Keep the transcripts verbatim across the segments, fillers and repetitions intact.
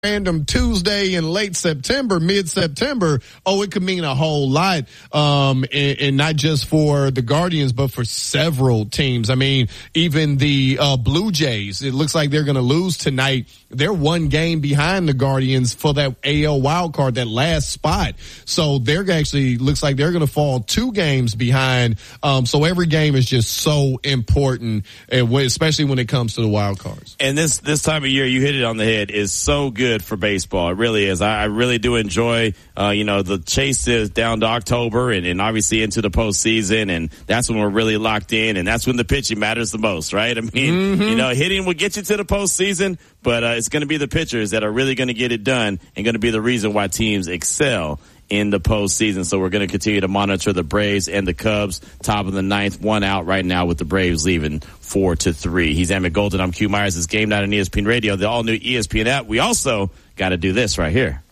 random Tuesday in late September, mid-September, oh, it could mean a whole lot, um, and, and not just for the Guardians, but for several teams. I mean, even the uh, Blue Jays, it looks like they're going to lose tonight. They're one game behind the Guardians for that A L wild card, that last spot. So they're actually, looks like they're going to fall two games behind. Um, so every game is just so important, especially when it comes to the wild cards. And this, this time of year, you hit it on the head, is so good for baseball. It really is. I, I really do enjoy, uh, you know, the chase is down to October and, and obviously into the postseason. And that's when we're really locked in. And that's when the pitching matters the most, right? I mean, mm-hmm. you know, hitting will get you to the postseason, but uh, it's going to be the pitchers that are really going to get it done and going to be the reason why teams excel in the postseason. So we're going to continue to monitor the Braves and the Cubs. Top of the ninth, one out right now with the Braves leaving four to three. He's Emmett Golden. I'm Q Myers. It's Game Night on E S P N Radio, the all new E S P N app. We also got to do this right here.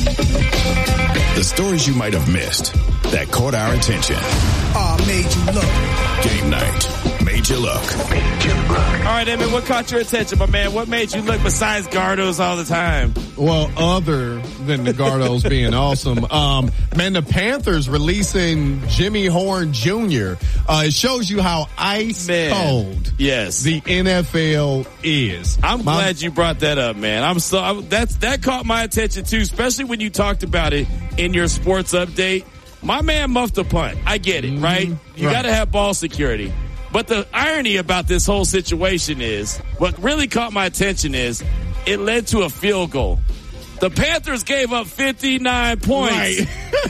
The stories you might have missed that caught our attention. Oh, made you look. Game Night made you look. Made you look. All right, Emmett, what caught your attention, my man? What made you look besides Gardos all the time? Well, other than the Gardos being awesome, um, man, the Panthers releasing Jimmy Horn Junior Uh, it shows you how ice man. cold yes. the N F L is. I'm my, glad you brought that up, man. I'm so I, that's that caught my attention too, especially when you talked about it in your sports update. My man muffed a punt. I get it, right? You right. got to have ball security. But the irony about this whole situation is, what really caught my attention is, it led to a field goal. The Panthers gave up fifty-nine points. Right.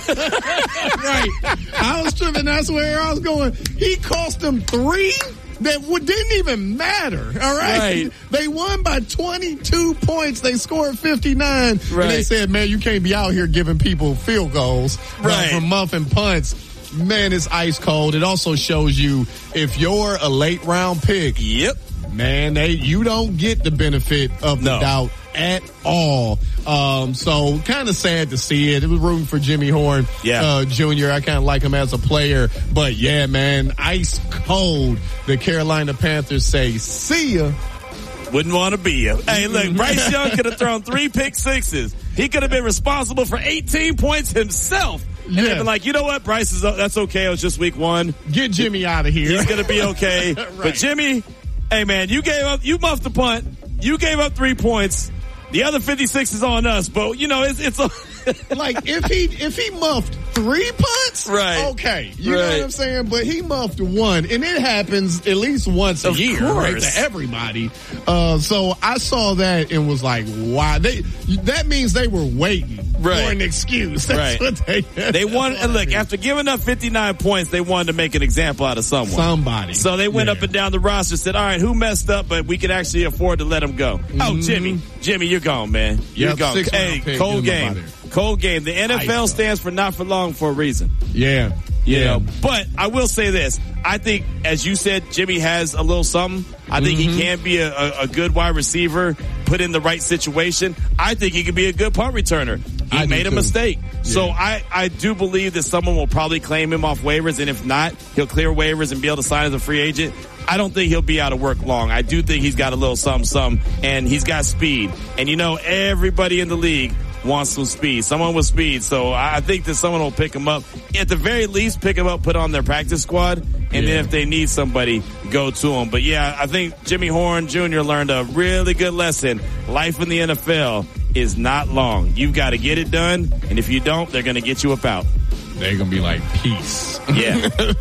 right. I was tripping. That's where I was going. He cost them three that didn't even matter. All right. right. They won by twenty-two points. They scored fifty-nine. Right. And they said, man, you can't be out here giving people field goals right. from muffin punts. Man, it's ice cold. It also shows you if you're a late round pick. Yep. Man, they you don't get the benefit of the no. doubt at all. Um, so kind of sad to see it. It was rooting for Jimmy Horn yeah. uh, Junior I kind of like him as a player. But yeah, man, ice cold. The Carolina Panthers say, see ya. Wouldn't want to be you. Hey, look, Bryce Young could have thrown three pick sixes. He could have been responsible for eighteen points himself. And yeah. they've been like, you know what, Bryce, is that's okay. It was just week one. Get Jimmy out of here. He's going to be okay. right. But Jimmy, hey, man, you gave up, you muffed the punt. You gave up three points. The other fifty-six is on us, but you know, it's, it's a like if he, if he muffed three punts, right. okay. You right. know what I'm saying? But he muffed one, and it happens at least once a of year, course. right? To everybody. Uh, so I saw that and was like, wow, they, that means they were waiting right. for an excuse. That's right. what they, they wanted, and look, after giving up fifty-nine points, they wanted to make an example out of someone. Somebody. So they went yeah. up and down the roster, said, all right, who messed up, but we can actually afford to let him go. Mm-hmm. Oh, Jimmy. Jimmy, you're gone, man. You're yep, gone. Hey, cold game. Cold game. The N F L stands for not for long for a reason. Yeah. You yeah. know, but I will say this. I think, as you said, Jimmy has a little something. I think mm-hmm. he can be a, a, a good wide receiver, put in the right situation. I think he could be a good punt returner. He I made a too. mistake. Yeah. So I, I do believe that someone will probably claim him off waivers, and if not, he'll clear waivers and be able to sign as a free agent. I don't think he'll be out of work long. I do think he's got a little something, something, and he's got speed. And you know, everybody in the league wants some speed, someone with speed. So I think that someone will pick him up. At the very least, pick him up, put on their practice squad, and yeah. then if they need somebody, go to him. But yeah, I think Jimmy Horn Junior learned a really good lesson. Life in the N F L is not long. You've got to get it done, and if you don't, they're going to get you up out. They're going to be like, peace. Yeah.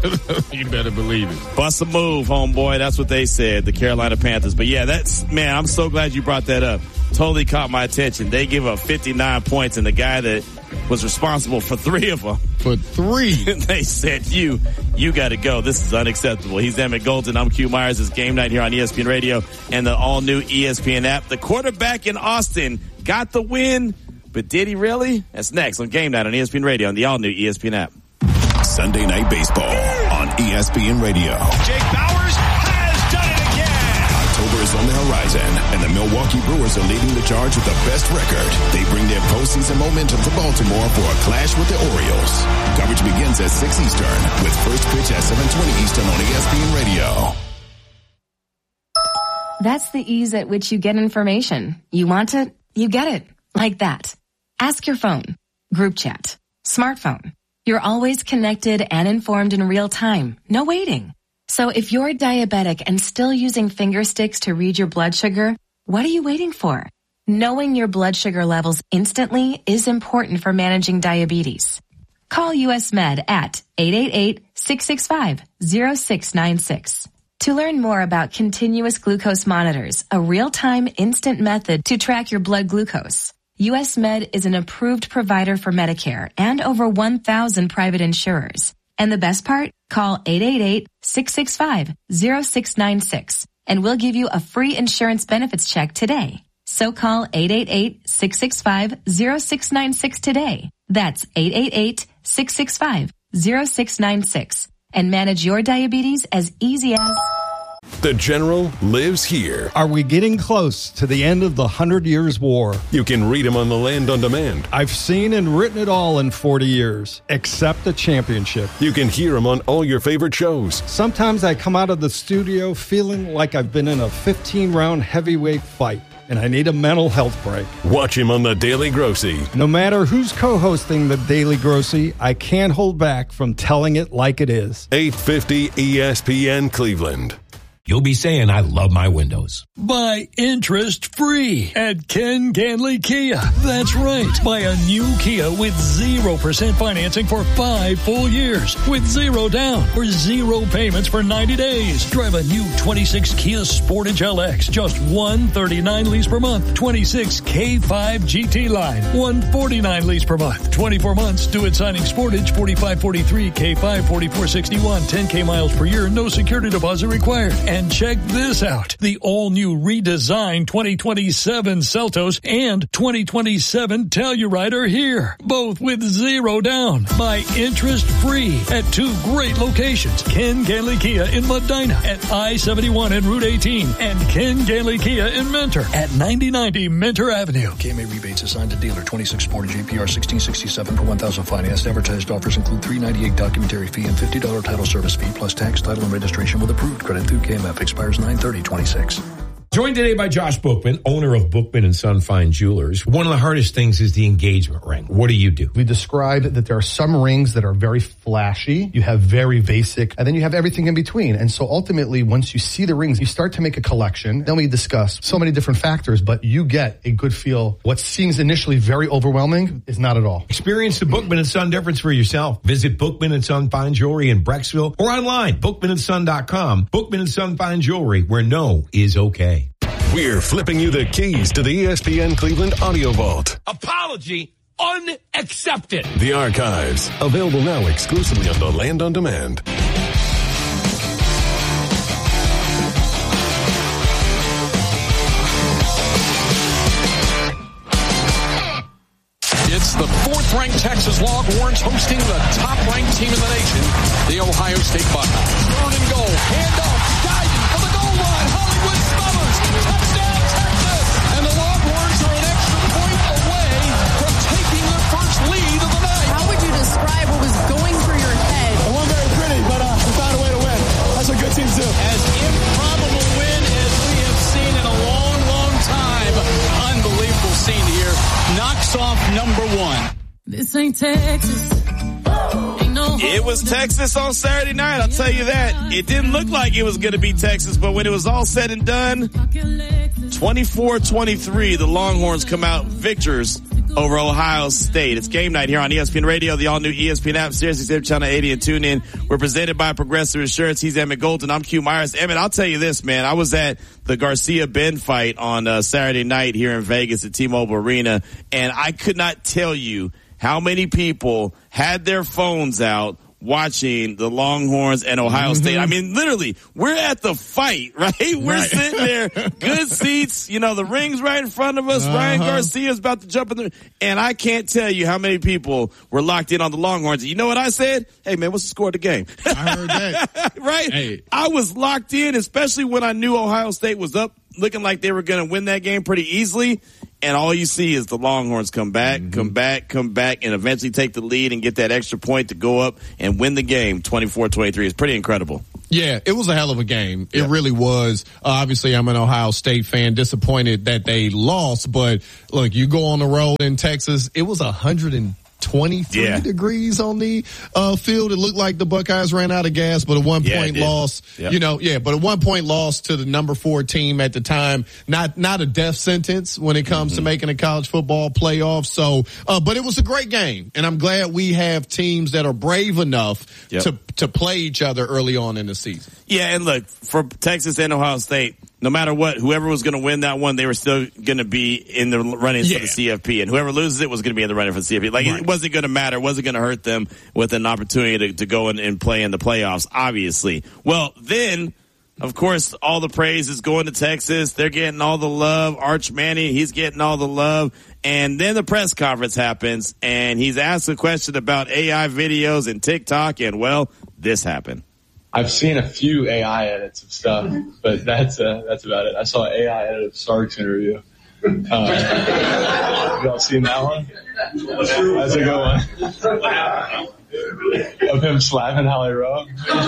You better believe it. Bust a move, homeboy. That's what they said, the Carolina Panthers. But yeah, that's, man, I'm so glad you brought that up. Totally caught my attention. They give up fifty-nine points, and the guy that was responsible for three of them. For three. They said, you, you got to go. This is unacceptable. He's Emmett Golden. I'm Q Myers. It's Game Night here on E S P N Radio and the all-new E S P N app. The quarterback in Austin got the win, but did he really? That's next on Game Night on E S P N Radio and the all-new E S P N app. Sunday Night Baseball on E S P N Radio. Jake Bauers has done it again. October is on the horizon, and the Milwaukee Brewers are leading the charge with the best record. They bring their postseason momentum to Baltimore for a clash with the Orioles. Coverage begins at six Eastern with first pitch at seven twenty Eastern on E S P N Radio. That's the ease at which you get information. You want it, you get it. Like that. Ask your phone, group chat, smartphone. You're always connected and informed in real time. No waiting. So if you're diabetic and still using finger sticks to read your blood sugar, what are you waiting for? Knowing your blood sugar levels instantly is important for managing diabetes. Call U S Med at eight eight eight, six six five, zero six nine six. To learn more about continuous glucose monitors, a real-time instant method to track your blood glucose, U S Med is an approved provider for Medicare and over one thousand private insurers. And the best part? Call eight eight eight, six six five, zero six nine six and we'll give you a free insurance benefits check today. So call eight eight eight, six six five, zero six nine six today. That's eight eight eight, six six five, zero six nine six and manage your diabetes as easy as... The General lives here. Are we getting close to the end of the Hundred Years' War? You can read him on the Land on Demand. I've seen and written it all in forty years, except the championship. You can hear him on all your favorite shows. Sometimes I come out of the studio feeling like I've been in a fifteen-round heavyweight fight, and I need a mental health break. Watch him on The Daily Grossy. No matter who's co-hosting The Daily Grossy, I can't hold back from telling it like it is. eight fifty E S P N Cleveland. You'll be saying, I love my windows. Buy interest-free at Ken Ganley Kia. That's right. Buy a new Kia with zero percent financing for five full years. With zero down or zero payments for ninety days. Drive a new twenty-six Kia Sportage L X. Just one thirty-nine lease per month. twenty-six K five G T Line. one forty-nine lease per month. twenty-four months. Do it signing Sportage forty-five forty-three K five forty-four sixty-one. ten K miles per year. No security deposit required. And check this out. The all-new redesigned twenty twenty-seven Seltos and twenty twenty-seven Telluride are here. Both with zero down. Buy interest-free at two great locations. Ken Ganley Kia in Medina at I seventy-one and Route eighteen. And Ken Ganley Kia in Mentor at ninety ninety Mentor Avenue. K M A rebates assigned to dealer. twenty-six Sportage A P R sixteen sixty-seven per one thousand financed. Advertised offers include three ninety-eight documentary fee and fifty dollars title service fee plus tax, title, and registration with approved credit through K M F. Expires nine thirty twenty-six. Joined today by Josh Bookman, owner of Bookman and Son Fine Jewelers. One of the hardest things is the engagement ring. What do you do? We describe that there are some rings that are very flashy. You have very basic, and then you have everything in between. And so ultimately, once you see the rings, you start to make a collection. Then we discuss so many different factors, but you get a good feel. What seems initially very overwhelming is not at all. Experience the Bookman and Son difference for yourself. Visit Bookman and Son Fine Jewelry in Brecksville or online, bookman and son dot com. Bookman and Son Fine Jewelry, where no is okay. We're flipping you the keys to the E S P N Cleveland Audio Vault. Apology unaccepted. The archives, available now exclusively on the Land on Demand. It's the fourth-ranked Texas Longhorns hosting the top-ranked team in the nation, the Ohio State Buckeyes. Third and goal, handoff, diving for the goal line. Hollywood Smullers, touchdown Texas! And the Longhorns are an extra point away from taking their first lead of the night. How would you describe what was going through your head? It wasn't very pretty, but uh, we found a way to win. That's what good teams do. As improbable win as we have seen in a long, long time. Unbelievable scene here. Knocks off number one. This ain't Texas. Ain't no It was Texas on Saturday night, I'll tell you that. It didn't look like it was going to be Texas, but when it was all said and done, twenty-four twenty-three, the Longhorns come out victors over Ohio State. It's game night here on E S P N Radio, the all-new E S P N app, SiriusXM Channel eighty, and tune in. We're presented by Progressive Insurance. He's Emmett Golden. I'm Q Myers. Emmett, I'll tell you this, man. I was at the Garcia-Ben fight on uh, Saturday night here in Vegas at T-Mobile Arena, and I could not tell you how many people had their phones out watching the Longhorns and Ohio mm-hmm. State. I mean, literally, we're at the fight, right? We're right. sitting there, good seats, you know, the ring's right in front of us. Uh-huh. Ryan Garcia's about to jump in there. And I can't tell you how many people were locked in on the Longhorns. You know what I said? Hey, man, what's the score of the game? I heard that. Right? Hey. I was locked in, especially when I knew Ohio State was up, looking like they were going to win that game pretty easily. And all you see is the Longhorns come back, mm-hmm. come back, come back, and eventually take the lead and get that extra point to go up and win the game twenty-four twenty-three. It's pretty incredible. Yeah, it was a hell of a game. It yeah. really was. Uh, obviously, I'm an Ohio State fan, disappointed that they lost. But look, you go on the road in Texas, it was one hundred twenty-three yeah. degrees on the uh, field. It looked like the Buckeyes ran out of gas, but a one yeah, point loss, yep. you know, yeah, but a one point loss to the number four team at the time. Not, not a death sentence when it comes mm-hmm. to making a college football playoff. So, uh, but it was a great game. And I'm glad we have teams that are brave enough yep. to, to play each other early on in the season. Yeah. And look, for Texas and Ohio State, no matter what, whoever was going to win that one, they were still going to be in the running yeah. for the C F P. And whoever loses it was going to be in the running for the C F P. Like, right. it wasn't going to matter. It wasn't going to hurt them with an opportunity to, to go in and play in the playoffs, obviously. Well, then, of course, all the praise is going to Texas. They're getting all the love. Arch Manning, he's getting all the love. And then the press conference happens, and he's asked a question about A I videos and TikTok, and, well, this happened. I've seen a few A I edits of stuff, but that's uh, that's about it. I saw an A I edit of Sark's interview. Uh, y'all seen that one? That's a good one. Of him slapping Holly Rowe.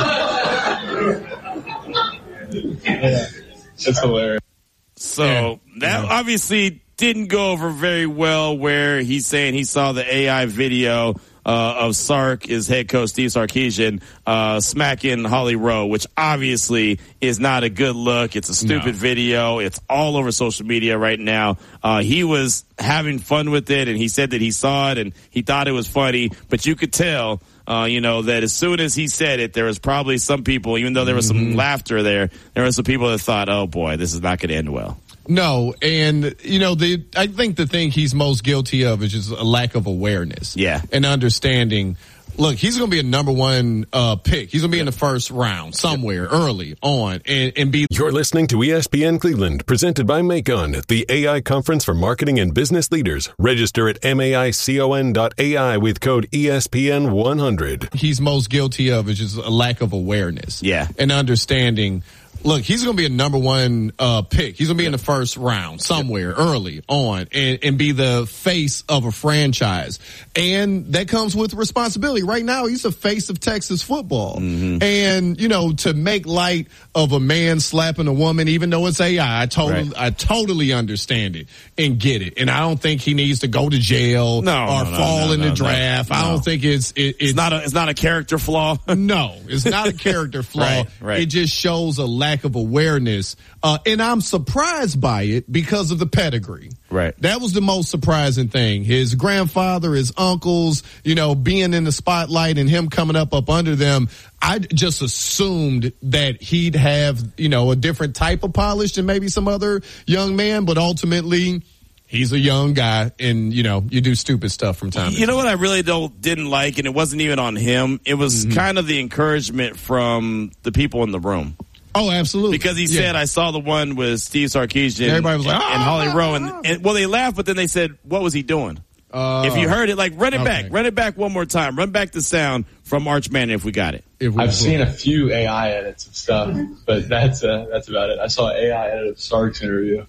Yeah, it's hilarious. So yeah. that obviously didn't go over very well, where he's saying he saw the A I video Uh, of Sark, his head coach, Steve Sarkisian, uh, smacking Holly Rowe, which obviously is not a good look. It's a stupid no. video. It's all over social media right now. Uh, he was having fun with it, and he said that he saw it and he thought it was funny, but you could tell, uh, you know, that as soon as he said it, there was probably some people, even though there was some mm-hmm. laughter there, there were some people that thought, oh boy, this is not going to end well. No, and, you know, the I think the thing he's most guilty of is just a lack of awareness. Yeah. And understanding. Look, he's going to be a number one uh pick. He's going to be in the first round somewhere early on and, and be. You're listening to E S P N Cleveland, presented by Macon, the A I conference for marketing and business leaders. Register at maicon dot A I with code E S P N one hundred. He's most guilty of is just a lack of awareness. Yeah. And understanding. Look, he's going to be a number one uh pick. He's going to be in the first round somewhere yep. early on and, and be the face of a franchise. And that comes with responsibility. Right now, he's the face of Texas football. Mm-hmm. And, you know, to make light of a man slapping a woman, even though it's A I, I totally, right. I totally understand it and get it. And I don't think he needs to go to jail no, or no, fall no, in no, the draft. No, I don't no. think it's, it, it's, it's not a, it's not a character flaw. No, it's not a character flaw. Right, right. It just shows a lack of awareness, uh, and I'm surprised by it because of the pedigree. Right. That was the most surprising thing. His grandfather, his uncles, you know, being in the spotlight and him coming up up under them. I just assumed that he'd have, you know, a different type of polish than maybe some other young man, but ultimately he's a young guy, and, you know, you do stupid stuff from time to time. You know what I really don't didn't like, and it wasn't even on him. It was mm-hmm. kind of the encouragement from the people in the room. Oh, absolutely. Because he yeah. said, I saw the one with Steve Sarkisian and, everybody was like, and, and Holly Rowe. And, and, well, they laughed, but then they said, what was he doing? Uh, if you heard it, like, run it okay. back. Run it back one more time. Run back the sound from Arch Manning if we got it. I've cool. seen a few A I edits of stuff, but that's uh, that's about it. I saw an A I edit of Sark's interview.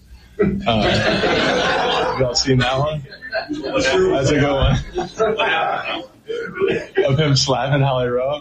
Uh, y'all seen that one? That's a good one. Of him slapping Holly Rowe.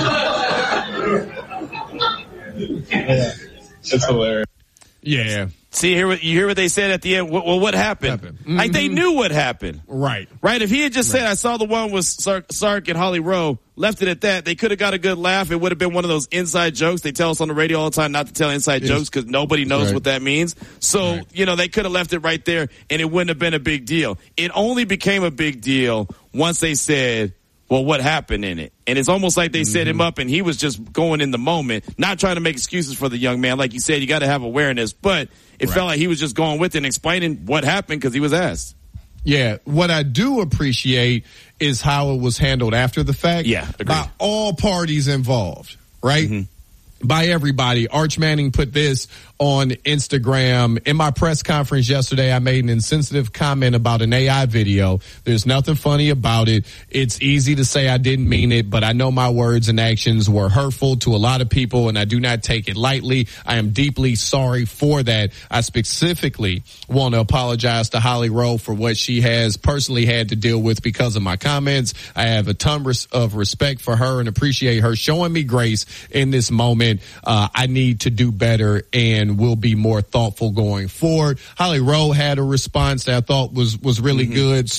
Yeah, it's hilarious. Yeah. See, here you hear what they said at the end. Well, what happened? happened. Mm-hmm. Like, they knew what happened. Right. Right. If he had just right. said, I saw the one with Sark, Sark and Holly Rowe, left it at that, they could have got a good laugh. It would have been one of those inside jokes. They tell us on the radio all the time not to tell inside it's, jokes because nobody knows right. what that means. So, right. you know, they could have left it right there and it wouldn't have been a big deal. It only became a big deal once they said, well, what happened in it? And it's almost like they mm-hmm. set him up and he was just going in the moment, not trying to make excuses for the young man. Like you said, you got to have awareness, but it right. felt like he was just going with it and explaining what happened because he was asked. Yeah. What I do appreciate is how it was handled after the fact. Yeah. Agreed. By all parties involved, right? Mm-hmm. By everybody. Arch Manning put this on Instagram. In my press conference yesterday, I made an insensitive comment about an A I video. There's nothing funny about it. It's easy to say I didn't mean it, but I know my words and actions were hurtful to a lot of people, and I do not take it lightly. I am deeply sorry for that. I specifically want to apologize to Holly Rowe for what she has personally had to deal with because of my comments. I have a ton of respect for her and appreciate her showing me grace in this moment. Uh, I need to do better and will be more thoughtful going forward. Holly Rowe had a response that I thought was, was really mm-hmm. good.